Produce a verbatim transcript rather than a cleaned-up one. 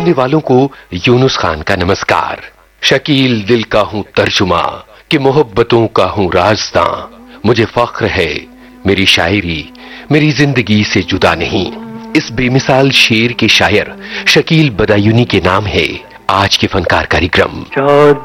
सुनने वालों को यूनुस खान का नमस्कार। शकील दिल का हूं तर्जुमा कि मोहब्बतों का हूं राज़दां। मुझे फख्र है मेरी शायरी मेरी जिंदगी से जुदा नहीं। इस बेमिसाल शेर के शायर शकील बदायूनी के नाम है आज के फनकार कार्यक्रम।